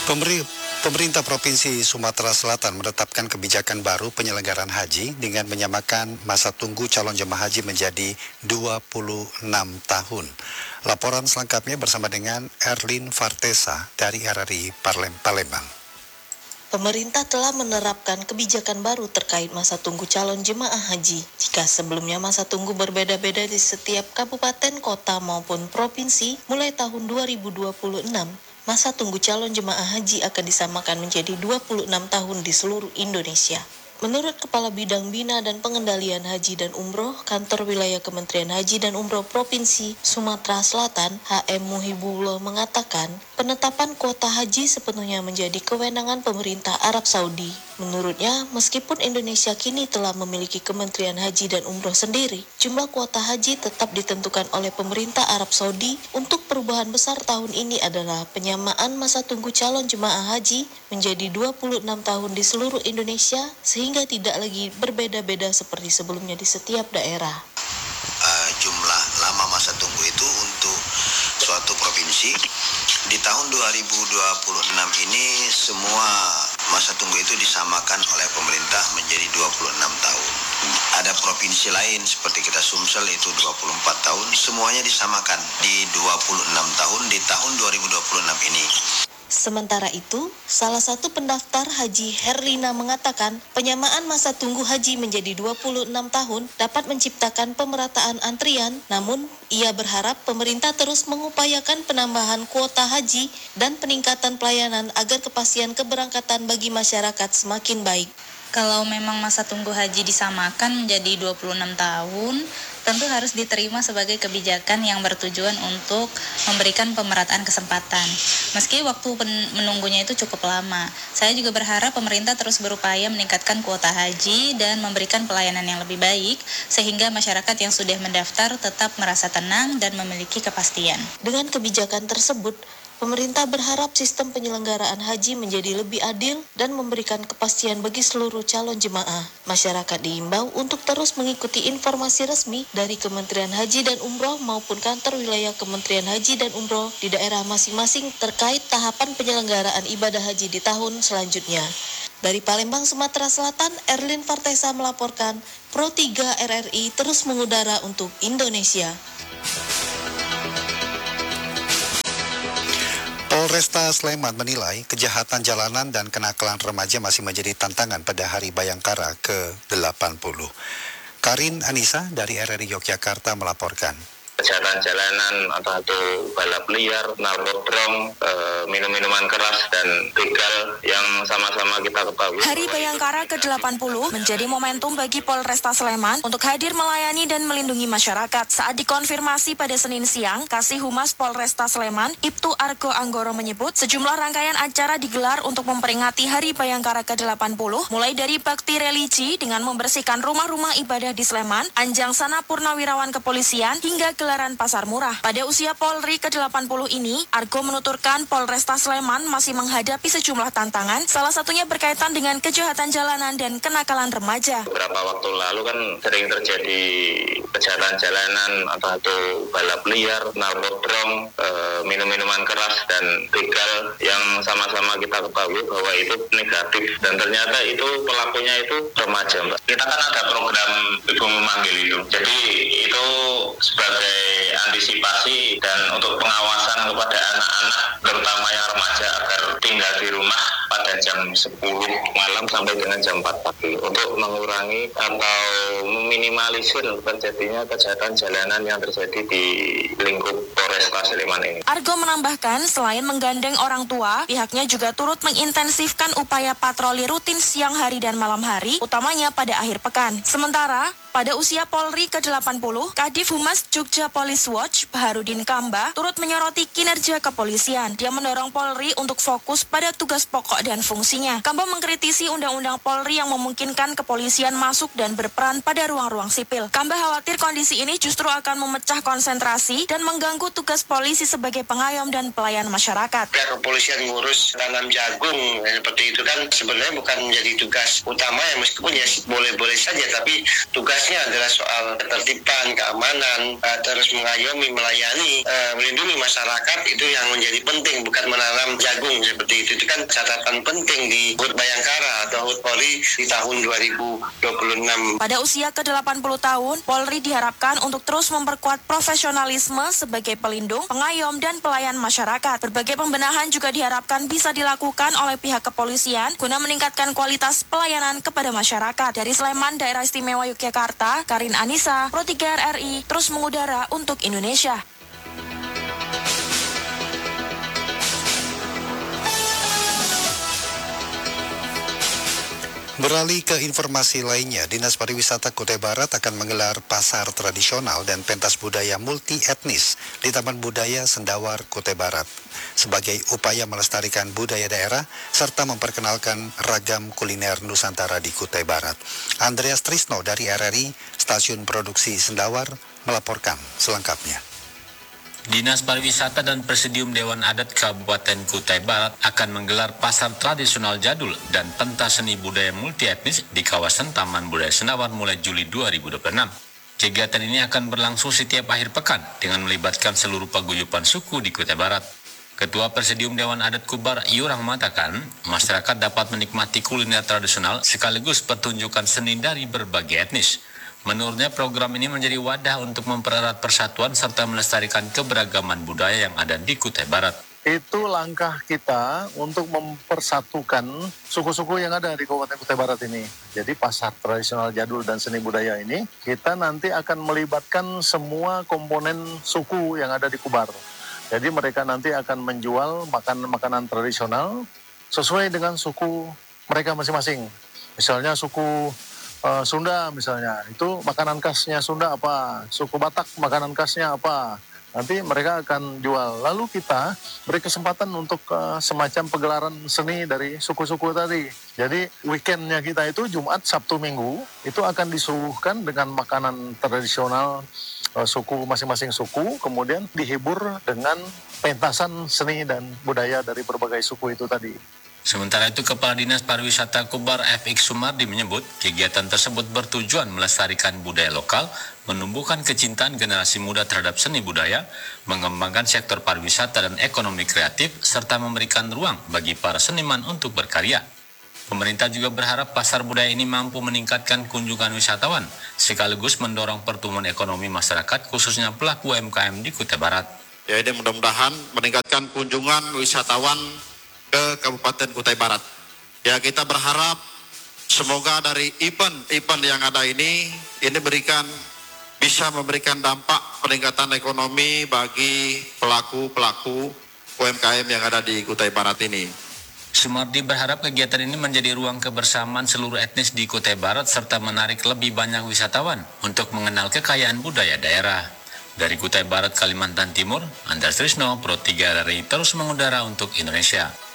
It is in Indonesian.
Pemerintah Provinsi Sumatera Selatan menetapkan kebijakan baru penyelenggaraan haji dengan menyamakan masa tunggu calon jemaah haji menjadi 26 tahun. Laporan selengkapnya bersama dengan Erlin Fartesa dari RRI Palembang. Pemerintah telah menerapkan kebijakan baru terkait masa tunggu calon jemaah haji. Jika sebelumnya masa tunggu berbeda-beda di setiap kabupaten, kota maupun provinsi, mulai tahun 2026, masa tunggu calon jemaah haji akan disamakan menjadi 26 tahun di seluruh Indonesia. Menurut Kepala Bidang Bina dan Pengendalian Haji dan Umroh, Kantor Wilayah Kementerian Haji dan Umroh Provinsi Sumatera Selatan, HM Muhibullah mengatakan, penetapan kuota haji sepenuhnya menjadi kewenangan pemerintah Arab Saudi. Menurutnya, meskipun Indonesia kini telah memiliki Kementerian Haji dan Umroh sendiri, jumlah kuota haji tetap ditentukan oleh pemerintah Arab Saudi. Untuk perubahan besar tahun ini adalah penyamaan masa tunggu calon jemaah haji menjadi 26 tahun di seluruh Indonesia, sehingga tidak lagi berbeda-beda seperti sebelumnya di setiap daerah. Jumlah lama masa tunggu itu untuk suatu provinsi di tahun 2026 ini semua masa tunggu itu disamakan oleh pemerintah menjadi 26 tahun. Ada provinsi lain seperti kita Sumsel itu 24 tahun, semuanya disamakan di 26 tahun di tahun 2026 ini. Sementara itu, salah satu pendaftar haji Herlina mengatakan penyamaan masa tunggu haji menjadi 26 tahun dapat menciptakan pemerataan antrian, namun ia berharap pemerintah terus mengupayakan penambahan kuota haji dan peningkatan pelayanan agar kepastian keberangkatan bagi masyarakat semakin baik. Kalau memang masa tunggu haji disamakan menjadi 26 tahun, tentu harus diterima sebagai kebijakan yang bertujuan untuk memberikan pemerataan kesempatan. Meski waktu menunggunya itu cukup lama, saya juga berharap pemerintah terus berupaya meningkatkan kuota haji dan memberikan pelayanan yang lebih baik, sehingga masyarakat yang sudah mendaftar tetap merasa tenang dan memiliki kepastian. Dengan kebijakan tersebut, pemerintah berharap sistem penyelenggaraan haji menjadi lebih adil dan memberikan kepastian bagi seluruh calon jemaah. Masyarakat diimbau untuk terus mengikuti informasi resmi dari Kementerian Haji dan Umroh maupun kantor wilayah Kementerian Haji dan Umroh di daerah masing-masing terkait tahapan penyelenggaraan ibadah haji di tahun selanjutnya. Dari Palembang, Sumatera Selatan, Erlin Fartesa melaporkan, Pro 3 RRI terus mengudara untuk Indonesia. Polresta Sleman menilai kejahatan jalanan dan kenakalan remaja masih menjadi tantangan pada Hari Bayangkara ke-80. Karin Anissa dari RRI Yogyakarta melaporkan. Kejahatan jalanan atau balap liar, narkoba, minum-minuman keras dan begal yang sama-sama kita ketahui. Hari Bayangkara ke-80 menjadi momentum bagi Polresta Sleman untuk hadir melayani dan melindungi masyarakat. Saat dikonfirmasi pada Senin siang, Kasih Humas Polresta Sleman, Ibtu Argo Anggoro menyebut sejumlah rangkaian acara digelar untuk memperingati Hari Bayangkara ke-80, mulai dari bakti religi dengan membersihkan rumah-rumah ibadah di Sleman, Anjang Sana Purnawirawan Kepolisian, hingga gelaran pasar murah. Pada usia Polri ke-80 ini, Argo menuturkan Polresta Sleman masih menghadapi sejumlah tantangan, salah satunya berkaitan dengan kejahatan jalanan dan kenakalan remaja. Beberapa waktu lalu kan sering terjadi kejahatan jalanan atau balap liar, narkoba, minum-minuman keras dan begal yang sama-sama kita ketahui bahwa itu negatif dan ternyata itu pelakunya itu remaja, Mbak. Kita kan ada program Ibu Memanggil itu. Jadi itu sebagai antisipasi dan untuk pengawasan kepada anak-anak terutama yang remaja agar tinggal di rumah pada jam 10 malam sampai dengan jam 4 pagi untuk mengurangi atau meminimalisir terjadinya kejahatan jalanan yang terjadi di lingkup Polresta Sleman ini. Argo menambahkan selain menggandeng orang tua, pihaknya juga turut mengintensifkan upaya patroli rutin siang hari dan malam hari, utamanya pada akhir pekan. Sementara pada usia Polri ke-80, Kadif Humas Jogja Police Watch, Baharudin Kamba, turut menyoroti kinerja kepolisian. Dia mendorong Polri untuk fokus pada tugas pokok dan fungsinya. Kamba mengkritisi Undang-Undang Polri yang memungkinkan kepolisian masuk dan berperan pada ruang-ruang sipil. Kamba khawatir kondisi ini justru akan memecah konsentrasi dan mengganggu tugas polisi sebagai pengayom dan pelayan masyarakat. Pihak kepolisian ngurus tanam jagung seperti itu kan sebenarnya bukan menjadi tugas utama ya, meskipun ya boleh-boleh saja, tapi tugas tugasnya adalah soal ketertiban, keamanan, terus mengayomi, melayani, melindungi masyarakat, itu yang menjadi penting, bukan menanam jagung seperti itu. Itu kan catatan penting di HUT Bayangkara atau HUT Polri di tahun 2026. Pada usia ke-80 tahun, Polri diharapkan untuk terus memperkuat profesionalisme sebagai pelindung, pengayom, dan pelayan masyarakat. Berbagai pembenahan juga diharapkan bisa dilakukan oleh pihak kepolisian guna meningkatkan kualitas pelayanan kepada masyarakat. Dari Sleman, Daerah Istimewa Yogyakarta, Karin Anissa, Pro 3 RRI, terus mengudara untuk Indonesia. Beralih ke informasi lainnya, Dinas Pariwisata Kutai Barat akan menggelar pasar tradisional dan pentas budaya multi etnis di Taman Budaya Sendawar Kutai Barat sebagai upaya melestarikan budaya daerah serta memperkenalkan ragam kuliner Nusantara di Kutai Barat. Andreas Trisno dari RRI, Stasiun Produksi Sendawar, melaporkan selengkapnya. Dinas Pariwisata dan Presidium Dewan Adat Kabupaten Kutai Barat akan menggelar pasar tradisional jadul dan pentas seni budaya multietnis di kawasan Taman Budaya Sendawar mulai Juli 2026. Kegiatan ini akan berlangsung setiap akhir pekan dengan melibatkan seluruh paguyuban suku di Kutai Barat. Ketua Presidium Dewan Adat Kubar, Yurang, mengatakan masyarakat dapat menikmati kuliner tradisional sekaligus pertunjukan seni dari berbagai etnis. Menurutnya program ini menjadi wadah untuk mempererat persatuan serta melestarikan keberagaman budaya yang ada di Kutai Barat. Itu langkah kita untuk mempersatukan suku-suku yang ada di Kabupaten Kutai Barat ini. Jadi pasar tradisional jadul dan seni budaya ini, kita nanti akan melibatkan semua komponen suku yang ada di Kubar. Jadi mereka nanti akan menjual makanan tradisional sesuai dengan suku mereka masing-masing. Misalnya suku Sunda misalnya, itu makanan khasnya Sunda apa, suku Batak makanan khasnya apa, nanti mereka akan jual. Lalu kita beri kesempatan untuk semacam pegelaran seni dari suku-suku tadi. Jadi weekendnya kita itu Jumat, Sabtu, Minggu, itu akan disuguhkan dengan makanan tradisional suku masing-masing suku, kemudian dihibur dengan pentasan seni dan budaya dari berbagai suku itu tadi. Sementara itu, Kepala Dinas Pariwisata Kubar FX Sumardi menyebut kegiatan tersebut bertujuan melestarikan budaya lokal, menumbuhkan kecintaan generasi muda terhadap seni budaya, mengembangkan sektor pariwisata dan ekonomi kreatif, serta memberikan ruang bagi para seniman untuk berkarya. Pemerintah juga berharap pasar budaya ini mampu meningkatkan kunjungan wisatawan, sekaligus mendorong pertumbuhan ekonomi masyarakat, khususnya pelaku UMKM di Kutai Barat. Ya, ini mudah-mudahan meningkatkan kunjungan wisatawan ke Kabupaten Kutai Barat. Ya, kita berharap semoga dari event yang ada ini bisa memberikan dampak peningkatan ekonomi bagi pelaku UMKM yang ada di Kutai Barat ini. Sumardi berharap kegiatan ini menjadi ruang kebersamaan seluruh etnis di Kutai Barat serta menarik lebih banyak wisatawan untuk mengenal kekayaan budaya daerah. Dari Kutai Barat, Kalimantan Timur, Andreas Trisno, Pro 3 RRI, terus mengudara untuk Indonesia.